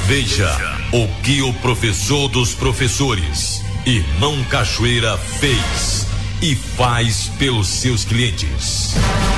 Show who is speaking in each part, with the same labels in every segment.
Speaker 1: Veja o que o professor dos professores, Irmão Cachoeira, fez e faz pelos seus clientes.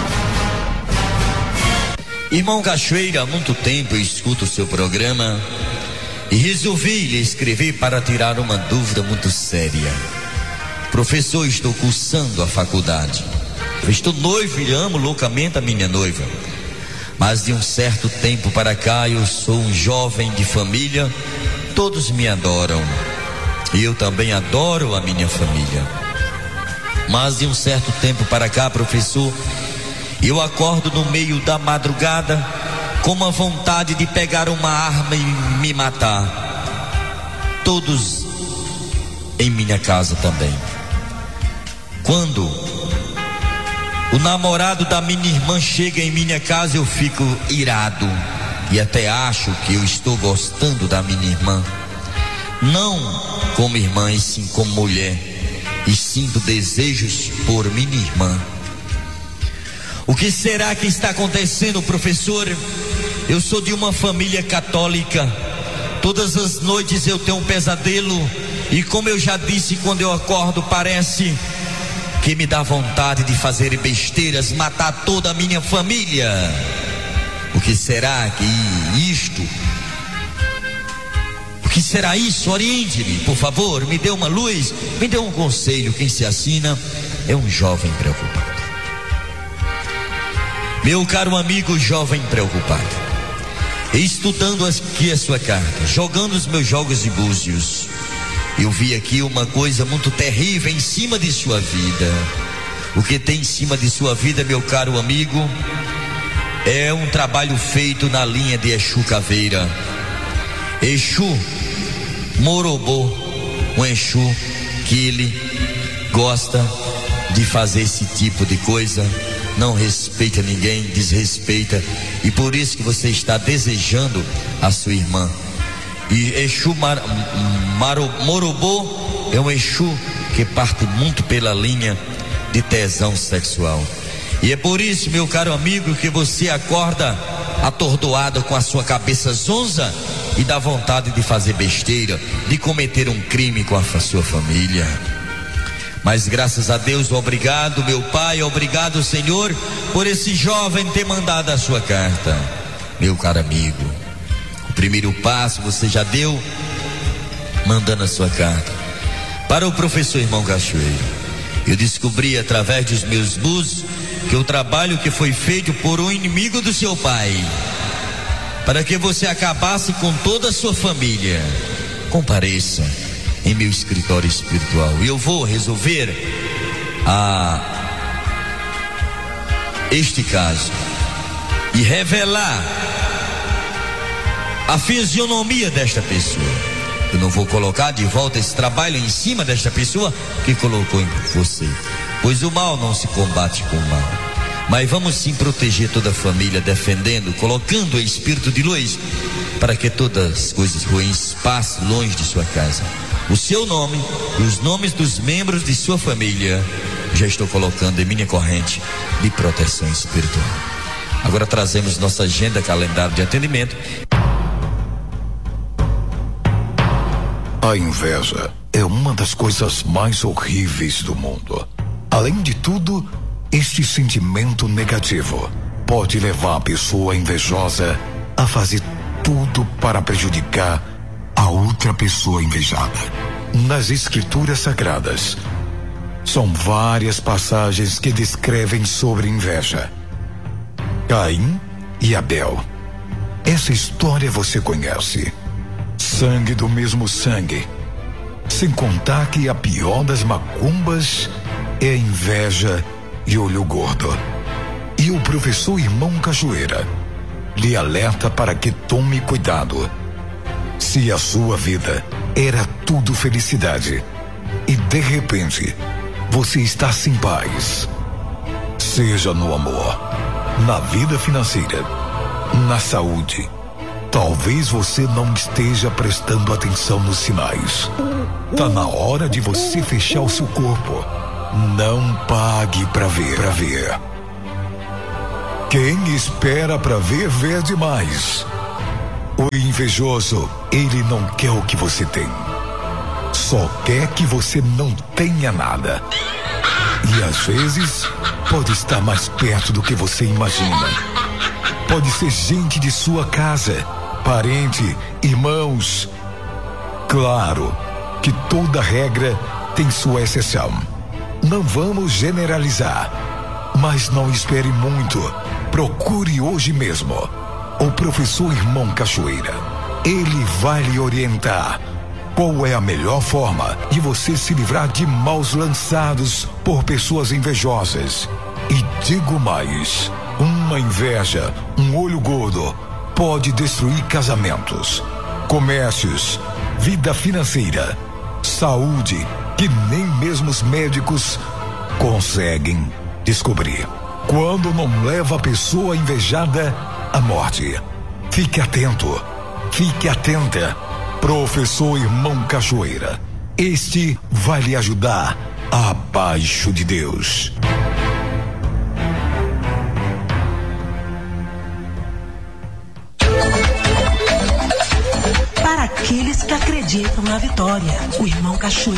Speaker 2: Irmão Cachoeira, há muito tempo eu escuto o seu programa e resolvi lhe escrever para tirar uma dúvida muito séria. Professor, estou cursando a faculdade. Eu estou noivo e amo loucamente a minha noiva. Mas de um certo tempo para cá eu sou um jovem de família, todos me adoram. E eu também adoro a minha família. Mas de um certo tempo para cá, professor, eu acordo no meio da madrugada com uma vontade de pegar uma arma e me matar. Todos em minha casa também. Quando o namorado da minha irmã chega em minha casa, eu fico irado e até acho que eu estou gostando da minha irmã. Não como irmã, e sim como mulher. E sinto desejos por minha irmã. O que será que está acontecendo, professor? Eu sou de uma família católica. Todas as noites eu tenho um pesadelo. E como eu já disse, quando eu acordo parece que me dá vontade de fazer besteiras, matar toda a minha família. O que será que isto? O que será isso? Oriente-me, por favor, me dê uma luz, me dê um conselho. Quem se assina é um jovem preocupado. Meu caro amigo jovem preocupado, estudando aqui a sua carta, jogando os meus jogos de búzios, eu vi aqui uma coisa muito terrível em cima de sua vida. O que tem em cima de sua vida, meu caro amigo, é um trabalho feito na linha de Exu Caveira. Exu Morobô, um Exu que ele gosta de fazer esse tipo de coisa. Não respeita ninguém, desrespeita. E por isso que você está desejando a sua irmã. E Exu Morobô é um Exu que parte muito pela linha de tesão sexual. E é por isso, meu caro amigo, que você acorda atordoado com a sua cabeça zonza e dá vontade de fazer besteira, de cometer um crime com a sua família. Mas graças a Deus, obrigado meu Pai, obrigado Senhor, por esse jovem ter mandado a sua carta. Meu caro amigo, o primeiro passo você já deu, mandando a sua carta para o professor Irmão Cachoeira. Eu descobri através dos meus búzios que o trabalho que foi feito por um inimigo do seu pai, para que você acabasse com toda a sua família, compareça em meu escritório espiritual e eu vou resolver este caso e revelar a fisionomia desta pessoa. Eu não vou colocar de volta esse trabalho em cima desta pessoa que colocou em você, pois o mal não se combate com o mal, mas vamos sim proteger toda a família, defendendo, colocando o espírito de luz para que todas as coisas ruins passem longe de sua casa. O seu nome e os nomes dos membros de sua família já estou colocando em minha corrente de proteção espiritual. Agora trazemos nossa agenda, calendário de atendimento.
Speaker 3: A inveja é uma das coisas mais horríveis do mundo. Além de tudo, este sentimento negativo pode levar a pessoa invejosa a fazer tudo para prejudicar a outra pessoa invejada. Nas escrituras sagradas, são várias passagens que descrevem sobre inveja. Caim e Abel. Essa história você conhece. Sangue do mesmo sangue. Sem contar que a pior das macumbas é a inveja e olho gordo. E o professor Irmão Cachoeira lhe alerta para que tome cuidado. Se a sua vida era tudo felicidade e de repente você está sem paz, seja no amor, na vida financeira, na saúde, talvez você não esteja prestando atenção nos sinais. Tá na hora de você fechar o seu corpo. Não pague pra ver. Quem espera pra ver, vê demais. O invejoso, ele não quer o que você tem. Só quer que você não tenha nada. E às vezes, pode estar mais perto do que você imagina. Pode ser gente de sua casa, parente, irmãos. Claro que toda regra tem sua exceção. Não vamos generalizar, mas não espere muito. Procure hoje mesmo o professor Irmão Cachoeira. Ele vai lhe orientar qual é a melhor forma de você se livrar de maus lançados por pessoas invejosas. E digo mais, uma inveja, um olho gordo, pode destruir casamentos, comércios, vida financeira, saúde, que nem mesmo os médicos conseguem descobrir. Quando não leva a pessoa invejada à morte. Fique atento, fique atenta. Professor Irmão Cachoeira, este vai lhe ajudar abaixo de Deus.
Speaker 4: Para aqueles que acreditam na vitória, o Irmão Cachoeira